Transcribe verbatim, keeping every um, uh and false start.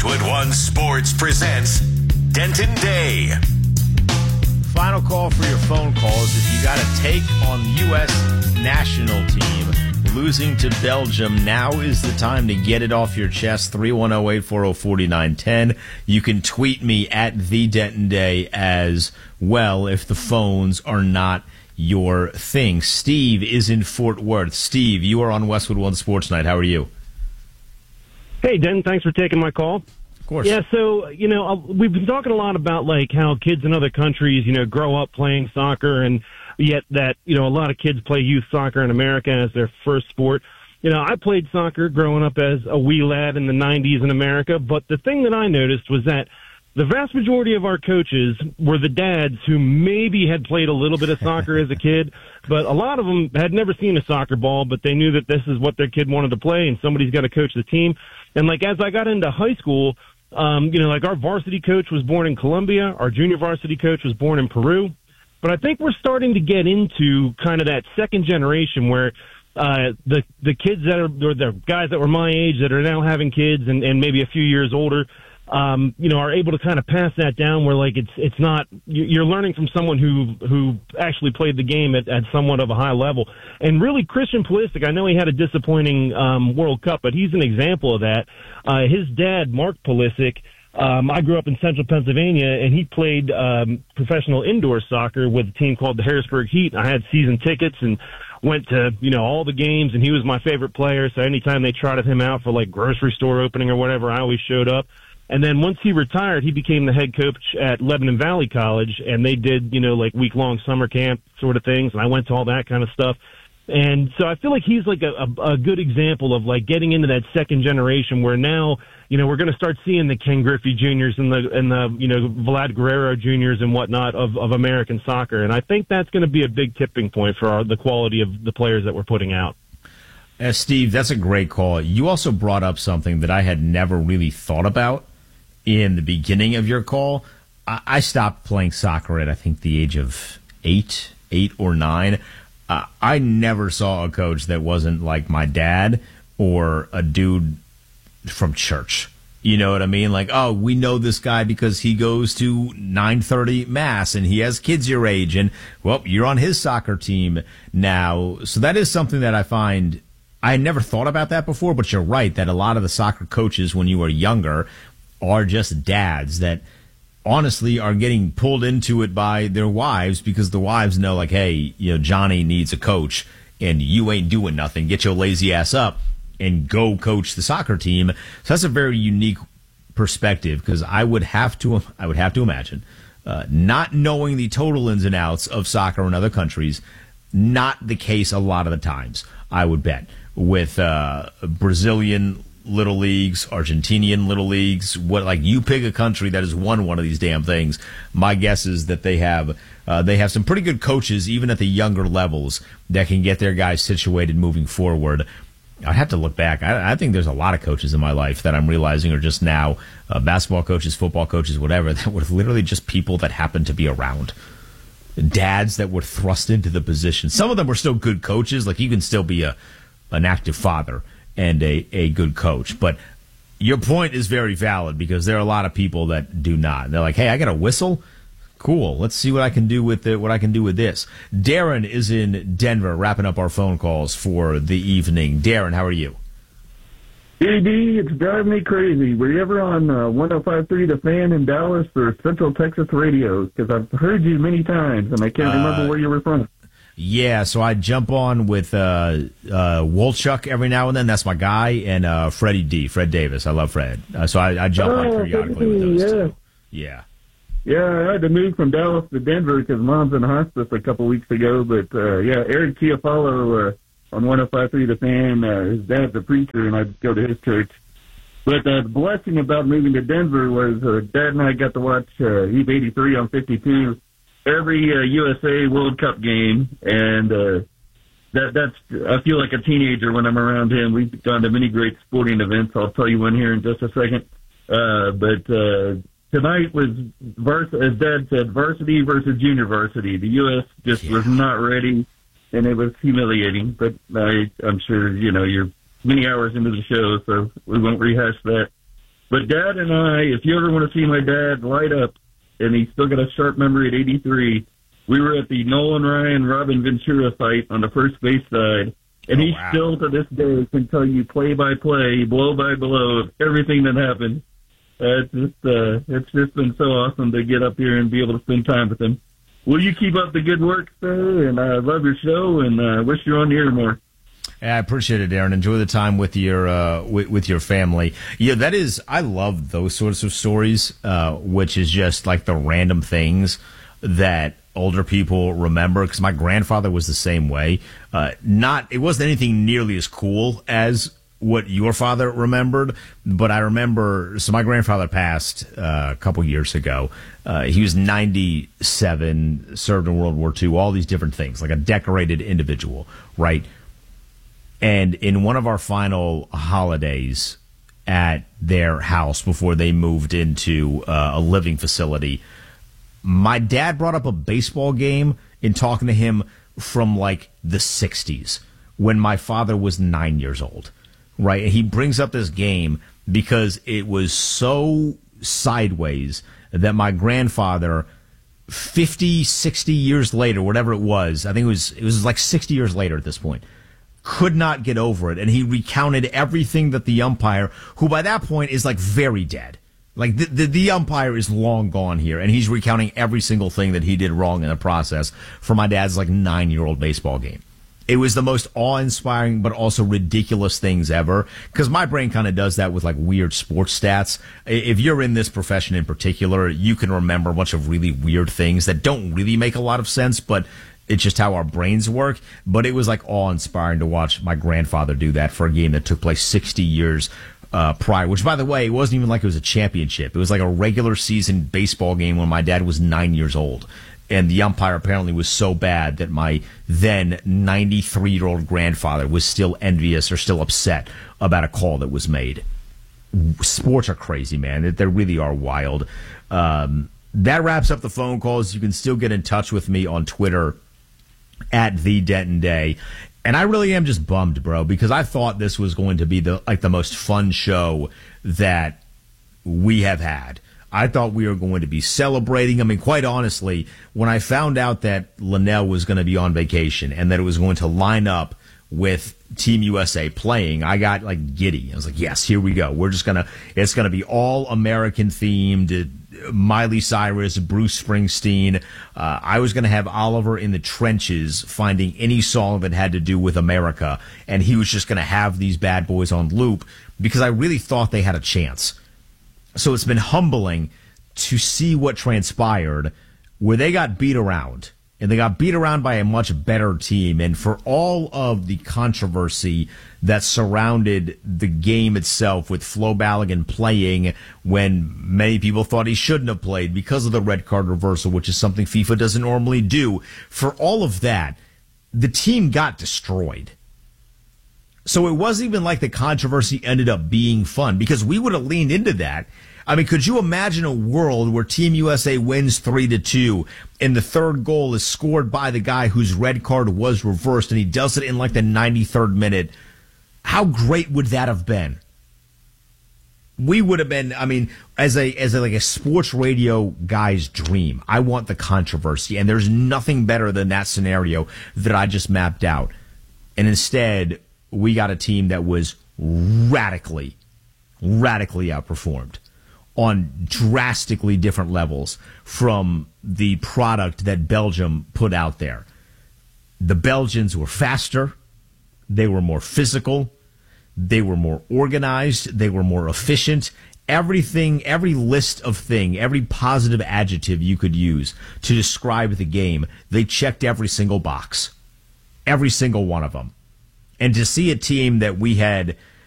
Westwood One Sports presents Denton Day. Final call for your phone calls. If you got a take on the U S national team losing to Belgium, now is the time to get it off your chest. three one zero, eight four zero, four nine one zero. You can tweet me at the Denton Day as well if the phones are not your thing. Steve is in Fort Worth. Steve, you are on Westwood One Sports Night. How are you? Hey, Den, thanks for taking my call. Of course. Yeah, so, you know, we've been talking a lot about, like, how kids in other countries, you know, grow up playing soccer, and yet that, you know, a lot of kids play youth soccer in America as their first sport. You know, I played soccer growing up as a wee lad in the nineties in America, but the thing that I noticed was that the vast majority of our coaches were the dads who maybe had played a little bit of soccer as a kid, but a lot of them had never seen a soccer ball, but they knew that this is what their kid wanted to play, and somebody's got to coach the team. And, like, as I got into high school, um, you know, like, our varsity coach was born in Colombia, our junior varsity coach was born in Peru, but I think we're starting to get into kind of that second generation where uh, the the kids that are, or the guys that were my age that are now having kids and, and maybe a few years older, Um, you know, are able to kind of pass that down where, like, it's it's not, you're learning from someone who who actually played the game at, at somewhat of a high level. And really, Christian Pulisic, I know he had a disappointing um, World Cup, but he's an example of that. Uh, his dad, Mark Pulisic, um, I grew up in central Pennsylvania, and he played um, professional indoor soccer with a team called the Harrisburg Heat. I had season tickets and went to, you know, all the games, and he was my favorite player. So anytime they trotted him out for, like, grocery store opening or whatever, I always showed up. And then once he retired, he became the head coach at Lebanon Valley College, and they did, you know, like week-long summer camp sort of things, and I went to all that kind of stuff. And so I feel like he's like a, a, a good example of, like, getting into that second generation where now, you know, we're going to start seeing the Ken Griffey Juniors and the, and the, you know, Vlad Guerrero Juniors and whatnot of, of American soccer. And I think that's going to be a big tipping point for our, the quality of the players that we're putting out. Uh, Steve, that's a great call. You also brought up something that I had never really thought about in the beginning of your call. I, I stopped playing soccer at, I think, the age of eight, eight or nine. Uh, I never saw a coach that wasn't like my dad or a dude from church. You know what I mean? Like, oh, we know this guy because he goes to nine thirty Mass and he has kids your age, and, well, you're on his soccer team now. So that is something that I find, I had never thought about that before, but you're right that a lot of the soccer coaches when you were younger are just dads that honestly are getting pulled into it by their wives because the wives know, like, hey, you know, Johnny needs a coach and you ain't doing nothing. Get your lazy ass up and go coach the soccer team. So that's a very unique perspective because I would have to, I would have to imagine, uh, not knowing the total ins and outs of soccer in other countries, not the case a lot of the times, I would bet, with uh, Brazilian little leagues, Argentinian little leagues, what, like, you pick a country that has won one of these damn things. My guess is that they have uh, they have some pretty good coaches, even at the younger levels, that can get their guys situated moving forward. I have to look back. I, I think there's a lot of coaches in my life that I'm realizing are just now uh, basketball coaches, football coaches, whatever, that were literally just people that happened to be around. Dads that were thrust into the position. Some of them were still good coaches. Like, you can still be a an active father and a, a good coach. But your point is very valid because there are a lot of people that do not. They're like, hey, I got a whistle? Cool. Let's see what I can do with it, what I can do with this. Darren is in Denver, wrapping up our phone calls for the evening. Darren, how are you? D D, it's driving me crazy. Were you ever on uh, one oh five point three The Fan in Dallas or Central Texas Radio? Because I've heard you many times, and I can't uh, remember where you were from. Yeah, so I jump on with uh, uh, Wolchuk every now and then. That's my guy. And uh, Freddie D, Fred Davis. I love Fred. Uh, so I, I jump oh, on periodically with those yeah. two. Yeah. Yeah, I had to move from Dallas to Denver because Mom's in hospice a couple weeks ago. But, uh, yeah, Eric Chiafalo uh, on one oh five point three The Fan, uh, his dad's a preacher, and I go to his church. But uh, the blessing about moving to Denver was uh, Dad and I got to watch uh, Eve eighty-three on fifty-two every uh, U S A World Cup game, and uh, that that's I feel like a teenager when I'm around him. We've gone to many great sporting events. I'll tell you one here in just a second. Uh, but uh, tonight was, vers- as Dad said, varsity versus junior varsity. The U S just yeah. was not ready, and it was humiliating. But I, I'm sure, you know, you're many hours into the show, so we won't rehash that. But Dad and I, if you ever want to see my dad light up, and he's still got a sharp memory at eighty-three, we were at the Nolan Ryan, Robin Ventura fight on the first base side, and oh, he wow. still to this day can tell you play by play, blow by blow of everything that happened. Uh, it's just uh, it's just been so awesome to get up here and be able to spend time with him. Will you keep up the good work, sir? And I uh, love your show, and uh, wish you were on the air more. Yeah, I appreciate it, Aaron. Enjoy the time with your uh, with, with your family. Yeah, that is. I love those sorts of stories, uh, which is just like the random things that older people remember. Because my grandfather was the same way. Uh, not, it wasn't anything nearly as cool as what your father remembered, but I remember. So my grandfather passed uh, a couple years ago. Uh, he was ninety-seven, served in World War Two, all these different things, like a decorated individual, right? And in one of our final holidays at their house before they moved into uh, a living facility, my dad brought up a baseball game in talking to him from like the sixties when my father was nine years old, right? And he brings up this game because it was so sideways that my grandfather, fifty, sixty years later, whatever it was, I think it was, it was like sixty years later at this point, could not get over it. And he recounted everything that the umpire, who by that point is like very dead, like the, the, the umpire is long gone here, and he's recounting every single thing that he did wrong in the process for my dad's like nine-year-old baseball game. It was the most awe-inspiring but also ridiculous things ever, because my brain kind of does that with like weird sports stats. If you're in this profession in particular, you can remember a bunch of really weird things that don't really make a lot of sense, but it's just how our brains work. But it was like awe-inspiring to watch my grandfather do that for a game that took place sixty years uh, prior, which, by the way, it wasn't even like it was a championship. It was like a regular season baseball game when my dad was nine years old. And the umpire apparently was so bad that my then ninety-three-year-old grandfather was still envious or still upset about a call that was made. Sports are crazy, man. They really are wild. Um, that wraps up the phone calls. You can still get in touch with me on Twitter at the Denton Day. And I really am just bummed, bro, because I thought this was going to be the like the most fun show that we have had. I thought we were going to be celebrating. I mean, quite honestly, when I found out that Linnell was going to be on vacation and that it was going to line up with Team U S A playing, I got like giddy. I was like, yes, here we go. We're just going to, it's going to be all American themed. Miley Cyrus, Bruce Springsteen. Uh, I was going to have Oliver in the trenches finding any song that had to do with America, and he was just going to have these bad boys on loop because I really thought they had a chance. So it's been humbling to see what transpired where they got beat around, and they got beat around by a much better team. And for all of the controversy that surrounded the game itself with Flo Balogun playing when many people thought he shouldn't have played because of the red card reversal, which is something FIFA doesn't normally do, for all of that, the team got destroyed. So it wasn't even like the controversy ended up being fun, because we would have leaned into that. I mean, could you imagine a world where Team U S A wins three to two and the third goal is scored by the guy whose red card was reversed, and he does it in like the ninety-third minute? How great would that have been? We would have been, I mean, as a as a, like a sports radio guy's dream, I want the controversy, and there's nothing better than that scenario that I just mapped out. And instead, we got a team that was radically, radically outperformed on drastically different levels from the product that Belgium put out there. The Belgians were faster. They were more physical. They were more organized. They were more efficient. Everything, every list of thing, every positive adjective you could use to describe the game, they checked every single box. Every single one of them. And to see a team that we had